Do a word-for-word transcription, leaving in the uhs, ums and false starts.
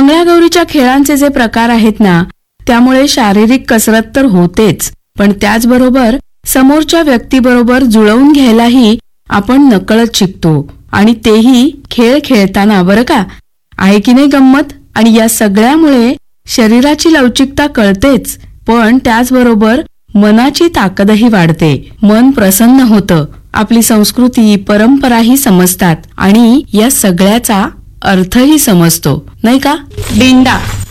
मंगळागौरीच्या खेळांचे जे प्रकार आहेत ना, त्यामुळे शारीरिक कसरत तर होतेच, पण त्याचबरोबर समोरच्या व्यक्तीबरोबर जुळवून घ्यायलाही आपण नकळत शिकतो, आणि तेही खेळ खेळताना, बरं का. आहे की नाही गंमत? आणि या सगळ्यामुळे शरीराची लवचिकता कळतेच, पण त्याचबरोबर मनाची ताकदही वाढते. मन प्रसन्न होतं, आपली संस्कृती परंपराही समजतात आणि या सगळ्याचा अर्थही समजतो, नाही का. दिंडा